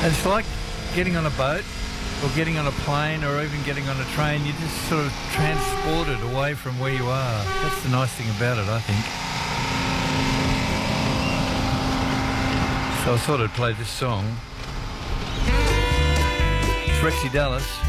It's like getting on a boat or getting on a plane or even getting on a train. You're just sort of transported away from where you are. That's the nice thing about it, I think. So I thought I'd play this song. It's Rexy Dallas.